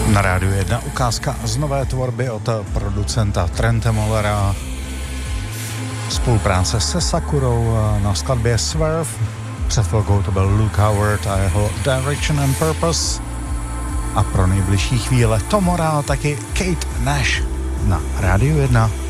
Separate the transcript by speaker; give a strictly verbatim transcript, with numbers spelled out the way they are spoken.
Speaker 1: Na Rádiu jedna ukázka z nové tvorby od producenta Trenta Mollera. Spolupráce se Sakurou na skladbě Swerve. Před chvilkou to byl Luke Howard a jeho Direction and Purpose. A pro nejbližší chvíle Tom Morello, taky Kate Nash na Rádiu jedna.